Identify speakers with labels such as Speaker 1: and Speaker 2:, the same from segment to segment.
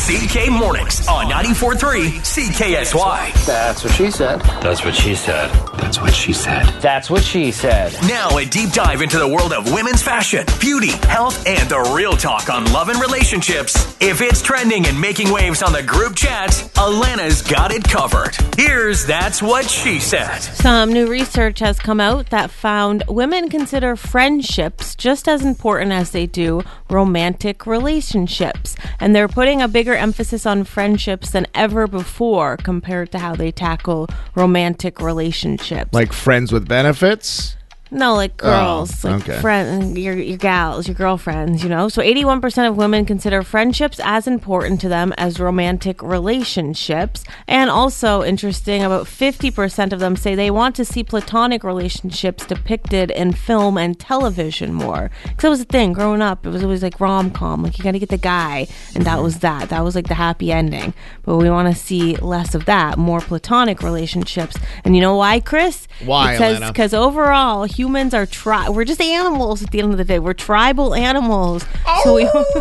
Speaker 1: CK Mornings on 94.3 CKSY.
Speaker 2: That's what she said.
Speaker 3: That's what she said.
Speaker 2: That's what she said.
Speaker 4: That's what she said.
Speaker 1: Now a deep dive into the world of women's fashion, beauty, health, and the real talk on love and relationships. If it's trending and making waves on the group chats, Alana's got it covered. Here's That's What She Said.
Speaker 5: Some new research has come out that found women consider friendships just as important as they do romantic relationships. And they're putting a bigger emphasis on friendships than ever before compared to how they tackle romantic relationships.
Speaker 6: Like friends with benefits?
Speaker 5: No, like girls,
Speaker 6: okay.
Speaker 5: friends, your gals, your girlfriends, you know? So 81% of women consider friendships as important to them as romantic relationships. And also interesting, about 50% of them say they want to see platonic relationships depicted in film and television more. Because that was the thing, growing up, it was always like rom-com, like you gotta get the guy, and that was that. That was like the happy ending. But we want to see less of that, more platonic relationships. And you know why, Chris?
Speaker 6: Why, Alana?
Speaker 5: Because overall, humans are we're just animals at the end of the day. We're tribal animals. So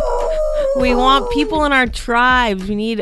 Speaker 5: we want people in our tribes. We need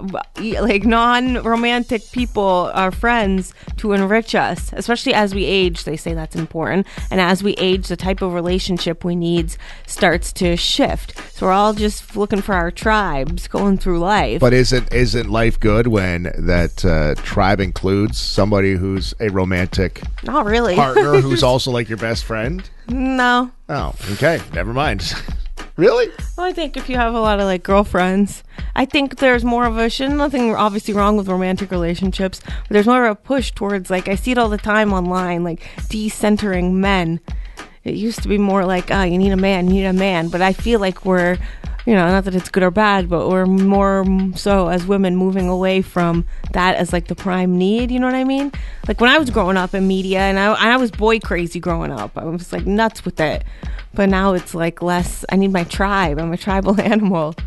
Speaker 5: like non-romantic people, our friends, to enrich us, especially as we age. They say that's important. And as we age, the type of relationship we need starts to shift. So we're all just looking for our tribes going through life.
Speaker 6: But isn't life good when that tribe includes somebody who's a romantic
Speaker 5: Not really.
Speaker 6: partner who's also like your best friend?
Speaker 5: No.
Speaker 6: Oh, okay. Never mind. Really?
Speaker 5: Well, I think if you have a lot of like girlfriends, I think there's more of nothing obviously wrong with romantic relationships, but there's more of a push towards, like, I see it all the time online, like decentering men. It used to be more like, you need a man, but I feel like we're, not that it's good or bad, but we're more so as women moving away from that as like the prime need, you know what I mean? Like when I was growing up in media, and I was boy crazy growing up, I was like nuts with it. But now it's like less, I need my tribe, I'm a tribal animal.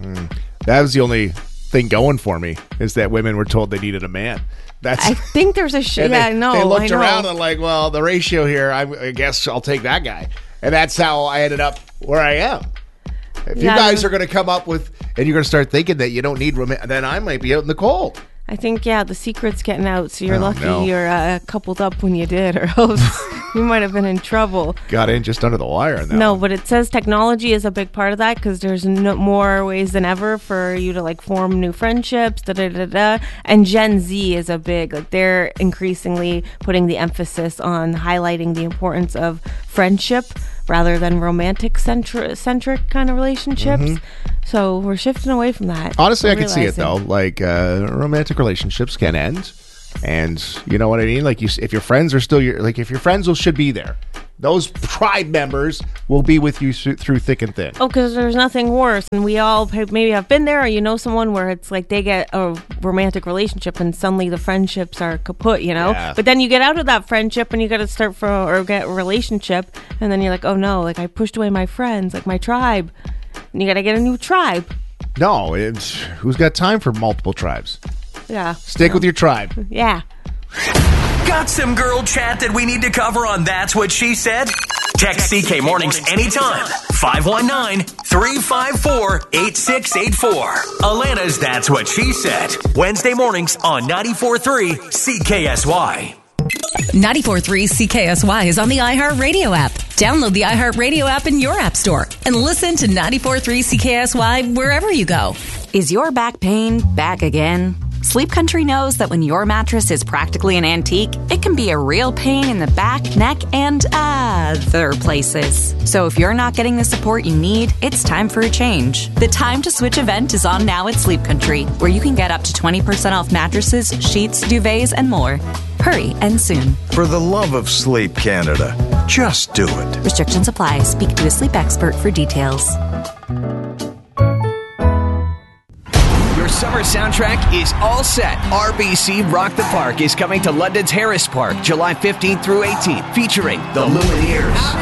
Speaker 6: That was the only thing going for me, is that women were told they needed a man.
Speaker 5: I think there's a
Speaker 6: They looked around and like, well, the ratio here, I guess I'll take that guy. And that's how I ended up where I am. If you guys are going to come up with, and you're going to start thinking that you don't need then I might be out in the cold.
Speaker 5: I think, the secret's getting out, so you're lucky you're coupled up when you did, or else you might have been in trouble.
Speaker 6: Got in just under the wire on that
Speaker 5: No,
Speaker 6: one.
Speaker 5: but it says technology is a big part of that, because there's more ways than ever for you to like form new friendships, and Gen Z is a big, like they're increasingly putting the emphasis on highlighting the importance of friendship rather than romantic centric kind of relationships. So we're shifting away from that.
Speaker 6: Honestly, I can see it though. Like romantic relationships can end, and you know what I mean. Like if your friends are still if your friends should be there, those tribe members will be with you through thick and thin.
Speaker 5: Oh, because there's nothing worse, and we all maybe have been there, or someone where it's like they get a romantic relationship and suddenly the friendships are kaput,
Speaker 6: Yeah.
Speaker 5: But then you get out of that friendship and you got to start or get a relationship, and then you're like, oh no, like I pushed away my friends, like my tribe, and you got to get a new tribe.
Speaker 6: No, who's got time for multiple tribes?
Speaker 5: Yeah.
Speaker 6: Stick with your tribe.
Speaker 5: Yeah.
Speaker 1: Got some girl chat that we need to cover on That's What She Said? Text CK Mornings anytime. 519-354-8684. Alana's That's What She Said. Wednesday mornings on 94.3 CKSY.
Speaker 7: 94.3 CKSY is on the iHeartRadio app. Download the iHeartRadio app in your app store and listen to 94.3 CKSY wherever you go.
Speaker 8: Is your back pain back again? Sleep Country knows that when your mattress is practically an antique, it can be a real pain in the back, neck, and other places. So if you're not getting the support you need, it's time for a change. The Time to Switch event is on now at Sleep Country, where you can get up to 20% off mattresses, sheets, duvets, and more. Hurry and soon.
Speaker 9: For the love of Sleep Canada, just do it.
Speaker 8: Restrictions apply. Speak to a sleep expert for details.
Speaker 10: Your summer soundtrack is all set. RBC Rock the Park is coming to London's Harris Park, July 15th through 18th, featuring the Lumineers,